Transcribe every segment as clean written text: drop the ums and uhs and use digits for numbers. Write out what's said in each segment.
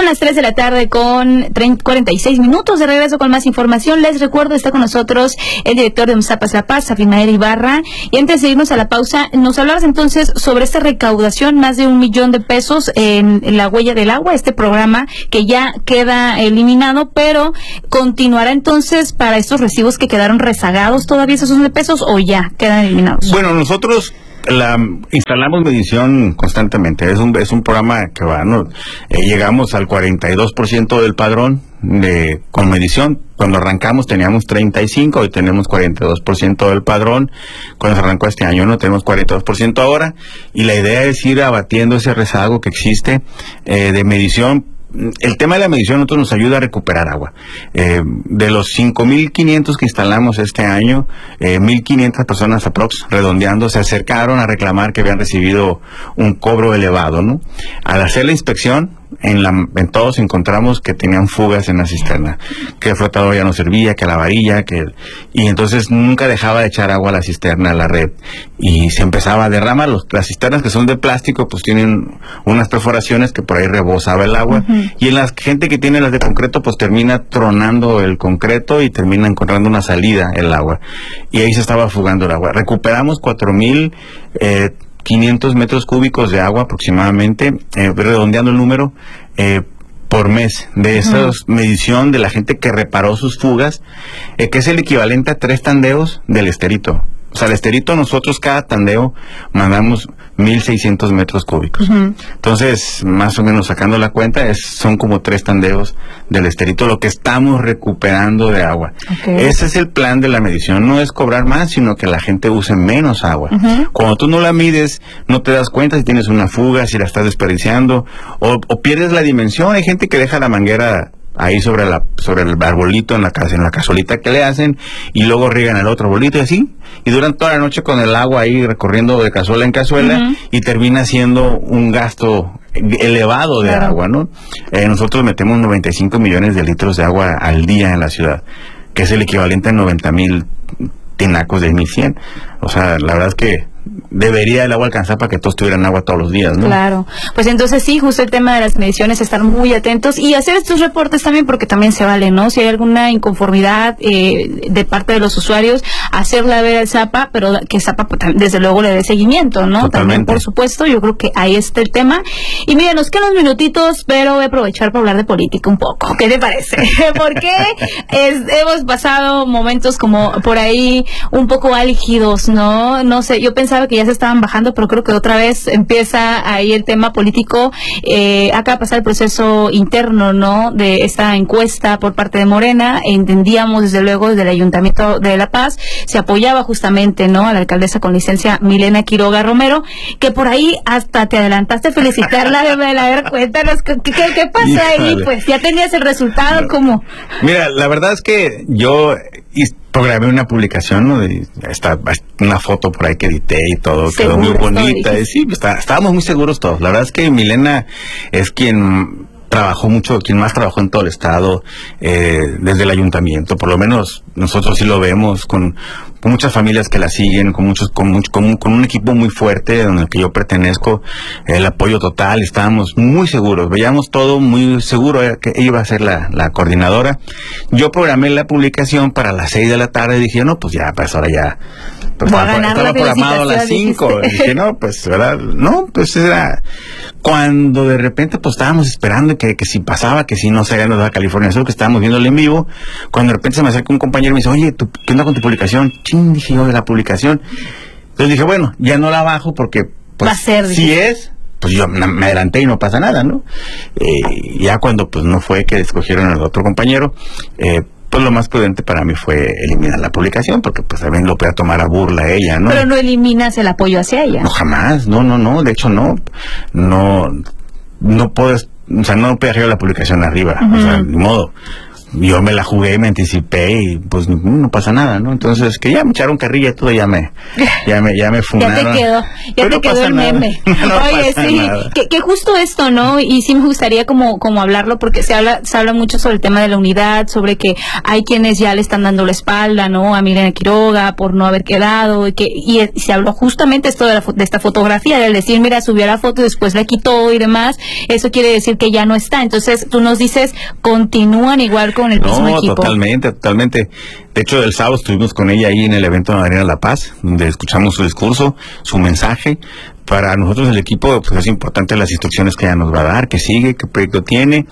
Son las 3 de la tarde con 46 minutos. De regreso con más información. Les recuerdo, está con nosotros el director de Umsapas La Paz, Abimael Ibarra. Y antes de irnos a la pausa, nos hablabas entonces sobre esta recaudación, más de $1 millón en la huella del agua, este programa que ya queda eliminado, pero continuará entonces para estos recibos que quedaron rezagados todavía esos $1 o ya quedan eliminados. Bueno, nosotros instalamos medición constantemente. Es un programa que va, ¿no? Llegamos al 42% del padrón con medición. Cuando arrancamos teníamos 35, hoy tenemos 42% del padrón. Cuando se arrancó este año, no tenemos 42% ahora, y la idea es ir abatiendo ese rezago que existe de medición. El tema de la medición a nosotros nos ayuda a recuperar agua. De los 5.500 que instalamos este año, 1.500 personas aprox, redondeando, se acercaron a reclamar que habían recibido un cobro elevado, ¿no? Al hacer la inspección, en todos encontramos que tenían fugas en la cisterna, que el flotador ya no servía, que la varilla, y entonces nunca dejaba de echar agua a la cisterna, a la red, y se empezaba a derramar. Las cisternas que son de plástico pues tienen unas perforaciones que por ahí rebosaba el agua, y en la gente que tiene las de concreto pues termina tronando el concreto y termina encontrando una salida el agua, y ahí se estaba fugando el agua. Recuperamos 4.500 metros cúbicos de agua aproximadamente, redondeando el número, por mes, de esa medición de la gente que reparó sus fugas, que es el equivalente a 3 tandeos del esterito. O sea, el esterito nosotros cada tandeo mandamos 1.600 metros cúbicos. Entonces, más o menos sacando la cuenta, son como 3 tandeos del esterito lo que estamos recuperando de agua. Ese es el plan de la medición, no es cobrar más, sino que la gente use menos agua. Cuando tú no la mides, no te das cuenta si tienes una fuga, si la estás desperdiciando, o pierdes la dimensión. Hay gente que deja la manguera ahí sobre el arbolito, en la cazuelita que le hacen, y luego riegan el otro arbolito y así, y duran toda la noche con el agua ahí recorriendo de cazuela en cazuela, y termina siendo un gasto elevado de agua, ¿no? Nosotros metemos 95 millones de litros de agua al día en la ciudad, que es el equivalente a 90,000 tinacos de 1.100. O sea, la verdad es que debería el agua alcanzar para que todos tuvieran agua todos los días, ¿no? Claro. Pues entonces sí, justo el tema de las mediciones, estar muy atentos y hacer estos reportes también, porque también se vale, ¿no? Si hay alguna inconformidad de parte de los usuarios, hacerla ver al ZAPA, pero que ZAPA pues, desde luego le dé seguimiento, ¿no? Totalmente. También, por supuesto, yo creo que ahí está el tema. Y mira, nos quedan unos minutitos, pero voy a aprovechar para hablar de política un poco. ¿Qué te parece? Porque hemos pasado momentos como por ahí un poco álgidos, ¿no? No sé, yo pensaba que ya se estaban bajando, pero creo que otra vez empieza ahí el tema político. Acaba de pasar el proceso interno, ¿no? De esta encuesta por parte de Morena. Entendíamos desde luego desde el Ayuntamiento de La Paz se apoyaba justamente, ¿no? A la alcaldesa con licencia Milena Quiroga Romero, que por ahí hasta te adelantaste a felicitarla. A ver, cuéntanos qué pasa ahí. Pues ya tenías el resultado. ¿Cómo? Mira, la verdad es que yo programé una publicación, ¿no? Está una foto por ahí que edité y todo, quedó muy bonita. Sí, estábamos muy seguros todos. La verdad es que Milena es quien trabajó mucho, quien más trabajó en todo el estado, desde el ayuntamiento. Por lo menos nosotros sí lo vemos con muchas familias que la siguen, con un equipo muy fuerte en el que yo pertenezco, el apoyo total. Estábamos muy seguros, veíamos todo muy seguro que ella iba a ser la coordinadora. Yo programé la publicación para las 6 de la tarde y dije, no, pues ya, pues ahora ya, pues estaba programado a las 5. Dije, no, pues, ¿verdad? No, pues era cuando de repente pues estábamos esperando que si pasaba, que si no se ganó de California Sur, que estábamos viéndolo en vivo, cuando de repente se me acerca un compañero y me dice, oye, ¿qué onda con tu publicación? Dije yo, de la publicación. Entonces dije, bueno, ya no la bajo porque pues, va a ser, si es, pues yo me adelanté y no pasa nada, ¿no? Ya cuando pues no fue que escogieron al otro compañero, pues lo más prudente para mí fue eliminar la publicación, porque pues también lo podía tomar a burla ella, ¿no? Pero no eliminas el apoyo hacia ella. No, jamás, no, de hecho no puedes, o sea, no puedes arriba la publicación arriba, o sea, ni modo. yo me la jugué, me anticipé y pues no pasa nada, ¿no? Entonces, que ya me echaron carrilla y todo, ya me funaron. Ya te quedó el meme. Oye, sí, que justo esto, ¿no? Y sí me gustaría como hablarlo, porque se habla mucho sobre el tema de la unidad, sobre que hay quienes ya le están dando la espalda, ¿no? A Milena Quiroga por no haber quedado, y se habló justamente esto de esta fotografía, de decir, mira, subió la foto y después la quitó y demás. Eso quiere decir que ya no está. Entonces, tú nos dices, continúan igual con el mismo equipo. Totalmente. De hecho, el sábado estuvimos con ella ahí en el evento de Arena La Paz, donde escuchamos su discurso, su mensaje. Para nosotros el equipo, pues es importante las instrucciones que ella nos va a dar, que sigue, qué proyecto tiene.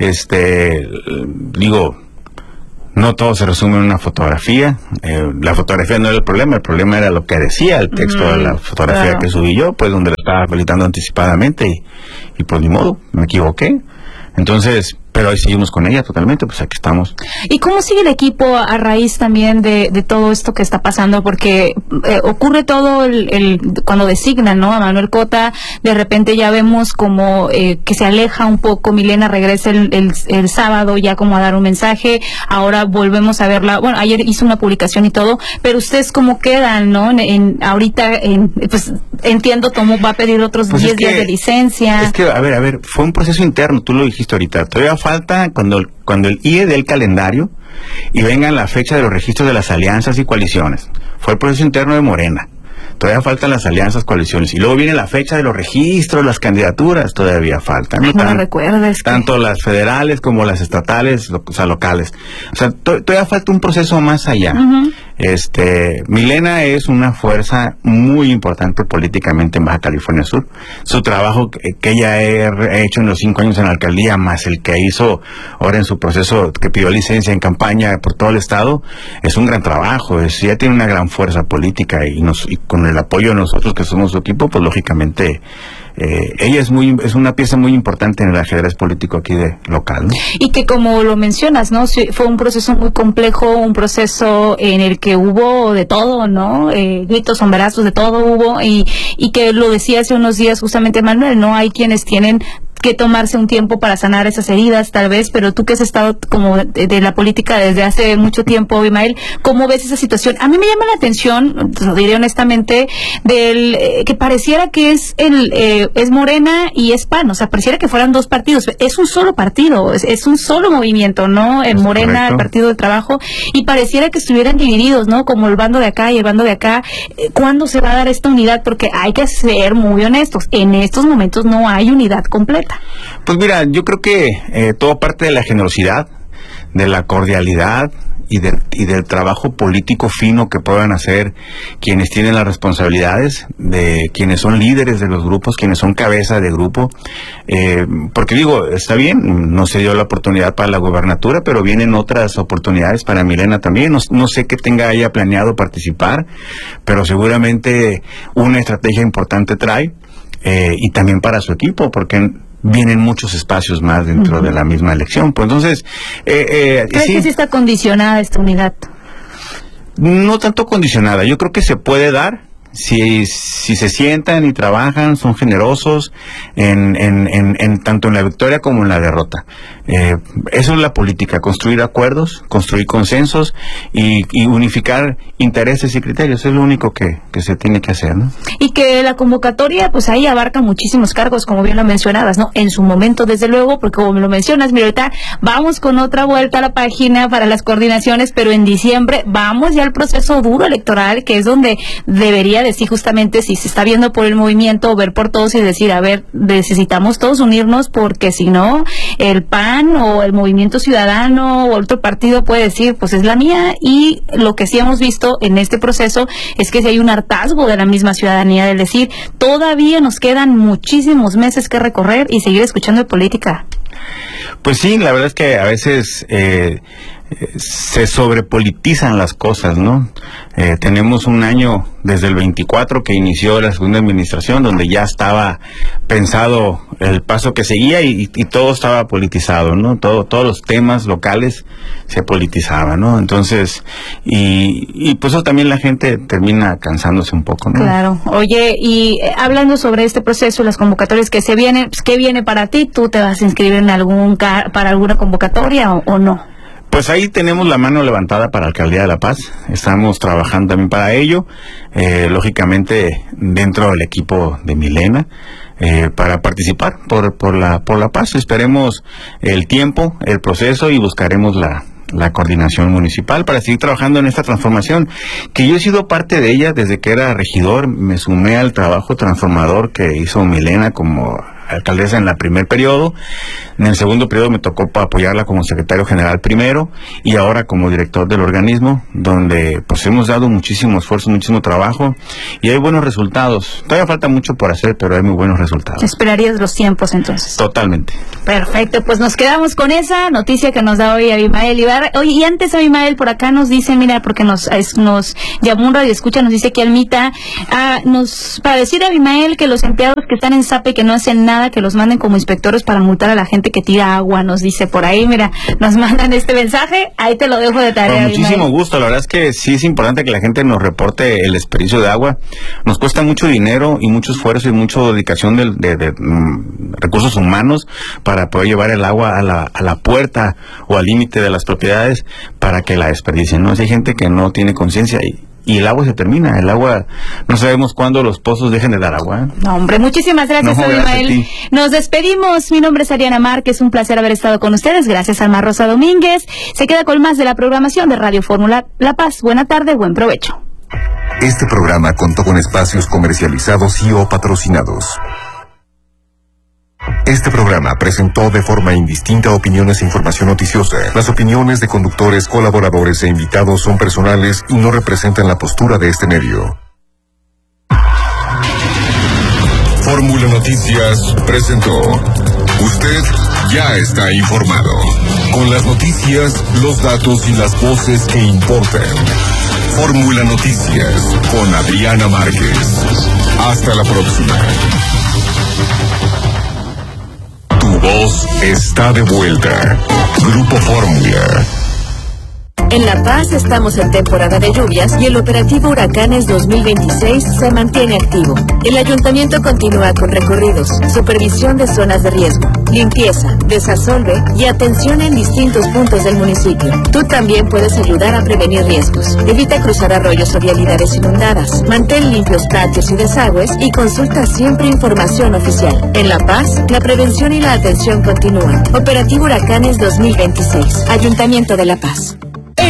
No todo se resume en una fotografía. La fotografía no era el problema era lo que decía el texto de la fotografía que subí yo, pues donde la estaba felicitando anticipadamente y pues ni modo, me equivoqué. Entonces, pero ahí seguimos con ella totalmente, pues aquí estamos. ¿Y cómo sigue el equipo a raíz también de todo esto que está pasando? Porque ocurre todo cuando designan, ¿no?, a Manuel Cota, de repente ya vemos como que se aleja un poco. Milena regresa el sábado ya como a dar un mensaje, ahora volvemos a verla, bueno, ayer hizo una publicación y todo, pero ustedes cómo quedan, ¿no? Ahorita, pues entiendo, va a pedir otros 10 días de licencia. Es que, a ver, fue un proceso interno, tú lo dijiste ahorita, todavía falta cuando el IE dé el calendario y vengan la fecha de los registros de las alianzas y coaliciones. Fue el proceso interno de Morena. Todavía faltan las alianzas, coaliciones. Y luego viene la fecha de los registros, las candidaturas, todavía faltan. No me recuerdes. Tanto las federales como las estatales, o sea, locales. O sea, todavía falta un proceso más allá. Milena es una fuerza muy importante políticamente en Baja California Sur. Su trabajo que ella ha hecho en los 5 años en la alcaldía, más el que hizo ahora en su proceso, que pidió licencia en campaña por todo el estado, es un gran trabajo. Ella tiene una gran fuerza política y con el apoyo de nosotros que somos su equipo, pues lógicamente ella es una pieza muy importante en el ajedrez político aquí de local, ¿no? Y que, como lo mencionas, ¿no?, sí, fue un proceso muy complejo, un proceso en el que hubo de todo, ¿no? Gritos, sombrerazos, de todo hubo, y que lo decía hace unos días justamente Manuel, ¿no? Hay quienes tienen que tomarse un tiempo para sanar esas heridas, tal vez, pero tú que has estado como de la política desde hace mucho tiempo, Abimael, ¿cómo ves esa situación? A mí me llama la atención, lo diré honestamente, que pareciera que es Morena y es PAN, o sea, pareciera que fueran dos partidos. Es un solo partido, es un solo movimiento, ¿no? En Morena, correcto. El Partido del Trabajo, y pareciera que estuvieran divididos, ¿no? Como el bando de acá y el bando de acá. ¿Cuándo se va a dar esta unidad? Porque hay que ser muy honestos, en estos momentos no hay unidad completa. Pues mira, yo creo que todo parte de la generosidad, de la cordialidad y del trabajo político fino que puedan hacer quienes tienen las responsabilidades, de quienes son líderes de los grupos, quienes son cabeza de grupo, porque digo, está bien, no se dio la oportunidad para la gobernatura, pero vienen otras oportunidades para Milena también. No sé qué tenga ella planeado participar, pero seguramente una estrategia importante trae, y también para su equipo, porque vienen muchos espacios más dentro de la misma elección. Pues entonces, ¿crees que sí está condicionada esta unidad? No tanto condicionada, yo creo que se puede dar si se sientan y trabajan, son generosos en tanto en la victoria como en la derrota. Eso es la política, construir acuerdos, construir consensos y unificar intereses y criterios. Es lo único que se tiene que hacer, ¿no? Y que la convocatoria, pues ahí abarca muchísimos cargos, como bien lo mencionabas, ¿no? En su momento, desde luego, porque como me lo mencionas, mira, ahorita vamos con otra vuelta a la página para las coordinaciones, pero en diciembre vamos ya al proceso duro electoral, que es donde debería decir justamente si se está viendo por el movimiento, ver por todos y decir, a ver, necesitamos todos unirnos, porque si no, el PAN o el Movimiento Ciudadano o otro partido puede decir, pues es la mía. Y lo que sí hemos visto en este proceso es que si hay un hartazgo de la misma ciudadanía, de decir, todavía nos quedan muchísimos meses que recorrer y seguir escuchando de política. Pues sí, la verdad es que a veces se sobrepolitizan las cosas, ¿no? Tenemos un año desde el 24 que inició la segunda administración, donde ya estaba pensado el paso que seguía y todo estaba politizado, ¿no? Todos los temas locales se politizaban, ¿no? Entonces, y pues eso también la gente termina cansándose un poco, ¿no? Claro. Oye, y hablando sobre este proceso, las convocatorias que se vienen, pues, ¿qué viene para ti? ¿Tú te vas a inscribir en para alguna convocatoria o no? Pues ahí tenemos la mano levantada para Alcaldía de La Paz. Estamos trabajando también para ello, lógicamente dentro del equipo de Milena, para participar por la paz. Esperemos el tiempo, el proceso y buscaremos la coordinación municipal para seguir trabajando en esta transformación, que yo he sido parte de ella desde que era regidor. Me sumé al trabajo transformador que hizo Milena como alcaldesa en el primer periodo. En el segundo periodo me tocó apoyarla como secretario general primero, y ahora como director del organismo, donde pues hemos dado muchísimo esfuerzo, muchísimo trabajo, y hay buenos resultados. Todavía falta mucho por hacer, pero hay muy buenos resultados. ¿Esperarías los tiempos entonces? Totalmente. Perfecto, pues nos quedamos con esa noticia que nos da hoy Abimael Ibarra. Oye, y antes, Abimael, por acá nos dicen, mira, porque nos llamó un radioescucha, nos dice que Almita, para decir a Abimael que los empleados que están en SAPE que no hacen nada, que los manden como inspectores para multar a la gente que tira agua, nos dice por ahí. Mira, nos mandan este mensaje, ahí te lo dejo de tarea. Con muchísimo gusto. La verdad es que sí es importante que la gente nos reporte el desperdicio de agua. Nos cuesta mucho dinero y mucho esfuerzo y mucha dedicación de recursos humanos para poder llevar el agua a la puerta o al límite de las propiedades para que la desperdicien, ¿no? Si hay gente que no tiene conciencia y el agua se termina. El agua, no sabemos cuándo los pozos dejen de dar agua. No, hombre, muchísimas gracias, Abimael. Nos despedimos. Mi nombre es Ariana Márquez. Un placer haber estado con ustedes. Gracias a Alma Rosa Domínguez. Se queda con más de la programación de Radio Fórmula La Paz. Buena tarde, buen provecho. Este programa contó con espacios comercializados y o patrocinados. Este programa presentó de forma indistinta opiniones e información noticiosa. Las opiniones de conductores, colaboradores e invitados son personales y no representan la postura de este medio. Fórmula Noticias presentó. Usted ya está informado. Con las noticias, los datos y las voces que importan. Fórmula Noticias con Adriana Márquez. Hasta la próxima. Tu voz está de vuelta. Grupo Fórmula. En La Paz estamos en temporada de lluvias y el operativo Huracanes 2026 se mantiene activo. El ayuntamiento continúa con recorridos, supervisión de zonas de riesgo, limpieza, desasolve y atención en distintos puntos del municipio. Tú también puedes ayudar a prevenir riesgos. Evita cruzar arroyos o vialidades inundadas. Mantén limpios patios y desagües y consulta siempre información oficial. En La Paz, la prevención y la atención continúan. Operativo Huracanes 2026. Ayuntamiento de La Paz.